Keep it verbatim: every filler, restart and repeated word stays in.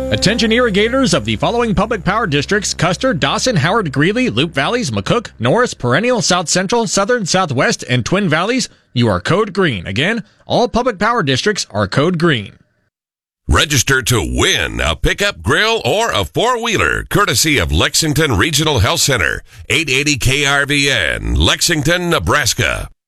Attention irrigators of the following public power districts: Custer, Dawson, Howard, Greeley, Loup Valleys, McCook, Norris, Perennial, South Central, Southern, Southwest, and Twin Valleys. You are code green. Again, all public power districts are code green. Register to win a pickup, grill, or a four-wheeler, courtesy of Lexington Regional Health Center, eight eighty K R V N, Lexington, Nebraska.